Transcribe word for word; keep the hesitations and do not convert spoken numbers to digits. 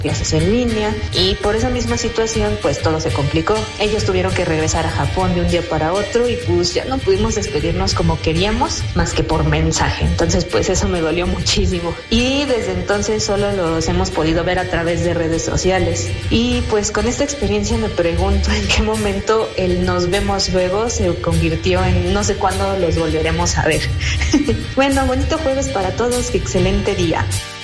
clases en línea y por esa misma situación pues todo se complicó. Ellos tuvieron que regresar a Japón de un día para otro y pues ya no pudimos despedirnos como queríamos más que por mensaje. Entonces pues eso me dolió muchísimo y desde entonces solo los hemos podido ver a través de redes sociales. Y pues con esta experiencia me pregunto en qué momento el nos vemos luego se convirtió en no sé cuándo los volveremos a ver. Bueno, bonito jueves para todos, excelente día.